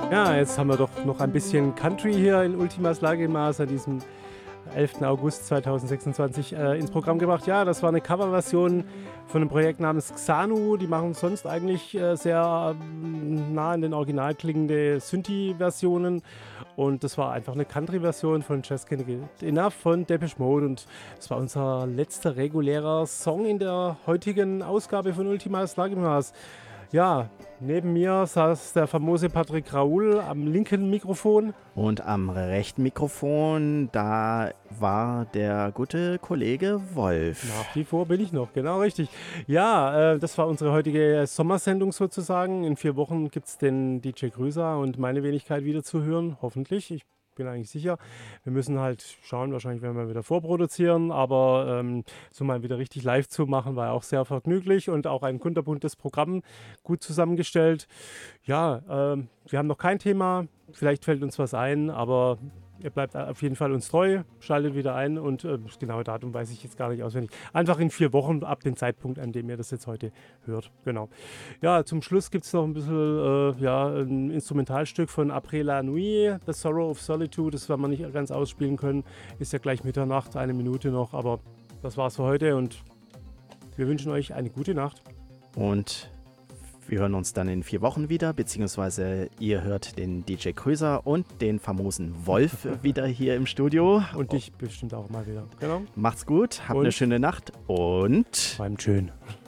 Ja, jetzt haben wir doch noch ein bisschen Country hier in Ultimas Lagemaß an diesem 11. August 2026 ins Programm gebracht. Ja, das war eine Coverversion von einem Projekt namens Xanu. Die machen sonst eigentlich sehr nah an den original klingende Synthi-Versionen. Und das war einfach eine Country-Version von Just Can't Get Enough von Depeche Mode. Und das war unser letzter regulärer Song in der heutigen Ausgabe von Ultimas Lagemaß. Ja, neben mir saß der famose Patrick Raoul am linken Mikrofon. Und am rechten Mikrofon, da war der gute Kollege Wolf. Nach wie vor bin ich noch, genau richtig. Ja, das war unsere heutige Sommersendung sozusagen. In 4 Wochen gibt es den DJ Grüßer und meine Wenigkeit wieder zu hören, hoffentlich. Ich bin eigentlich sicher. Wir müssen halt schauen, wahrscheinlich werden wir wieder vorproduzieren, aber so mal wieder richtig live zu machen, war ja auch sehr vergnüglich und auch ein kunterbuntes Programm gut zusammengestellt. Ja, wir haben noch kein Thema, vielleicht fällt uns was ein, aber ihr bleibt auf jeden Fall uns treu, schaltet wieder ein und das genaue Datum weiß ich jetzt gar nicht auswendig. Einfach in 4 Wochen ab dem Zeitpunkt, an dem ihr das jetzt heute hört. Genau. Ja, zum Schluss gibt es noch ein bisschen ein Instrumentalstück von Après la Nuit, The Sorrow of Solitude. Das werden wir nicht ganz ausspielen können. Ist ja gleich Mitternacht, 1 Minute noch, aber das war's für heute und wir wünschen euch eine gute Nacht. Und wir hören uns dann in 4 Wochen wieder, beziehungsweise ihr hört den DJ Krüser und den famosen Wolf wieder hier im Studio. Und dich bestimmt auch mal wieder. Genau. Macht's gut, habt eine schöne Nacht und bleibt schön.